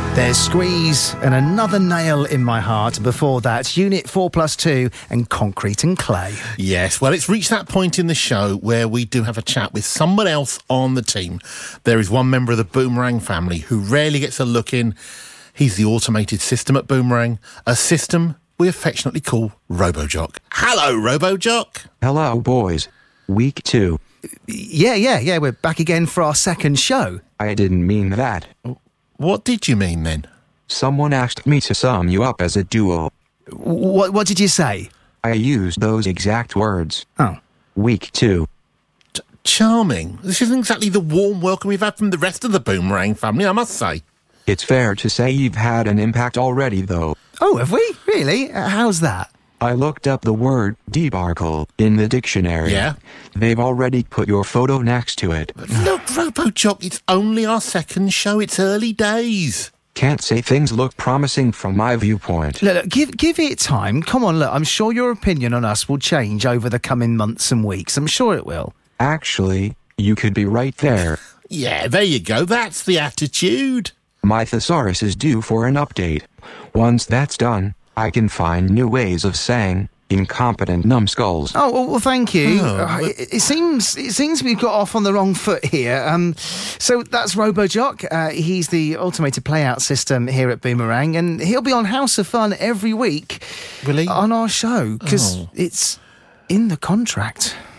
There's Squeeze and Another Nail in My Heart. Before that, Unit 4+2 and Concrete and Clay. Yes, well, it's reached that point in the show where we do have a chat with someone else on the team. There is one member of the Boomerang family who rarely gets a look in. He's the automated system at Boomerang, a system we affectionately call RoboJock. Hello, RoboJock. Hello, boys. Week 2. Yeah, we're back again for our second show. I didn't mean that. What did you mean, then? Someone asked me to sum you up as a duo. What did you say? I used those exact words. Oh. Week 2. Charming. This isn't exactly the warm welcome we've had from the rest of the Boomerang family, I must say. It's fair to say you've had an impact already, though. Oh, have we? Really? How's that? I looked up the word debarkle in the dictionary. Yeah? They've already put your photo next to it. Look, RoboJock, it's only our second show. It's early days. Can't say things look promising from my viewpoint. Look, give it time. Come on, look, I'm sure your opinion on us will change over the coming months and weeks. I'm sure it will. Actually, you could be right there. Yeah, there you go. That's the attitude. My thesaurus is due for an update. Once that's done, I can find new ways of saying incompetent numbskulls. Oh, well, thank you. Oh, It seems we've got off on the wrong foot here. So that's RoboJock. He's the automated playout system here at Boomerang, and he'll be on House of Fun every week Will he? on our show, because it's in the contract.